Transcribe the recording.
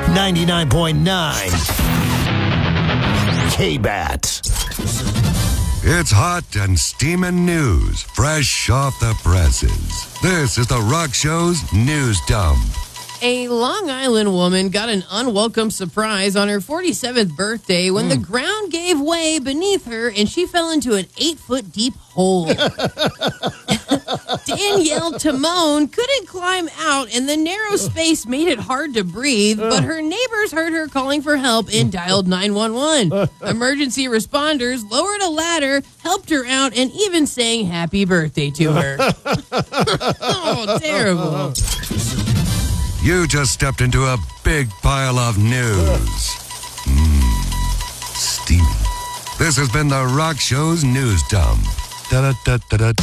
99.9 K-Bat. It's hot and steaming news, fresh off the presses. This is the Rock Show's News Dump. A Long Island woman got an unwelcome surprise on her 47th birthday when the ground gave way beneath her and she fell into an 8-foot deep hole. Danielle Timone couldn't climb out, and the narrow space made it hard to breathe, but her neighbors heard her calling for help and dialed 911. Emergency responders lowered a ladder, helped her out, and even sang happy birthday to her. Oh, terrible. You just stepped into a big pile of news. Steamy. This has been the Rock Show's News Dump. Da-da-da-da-da.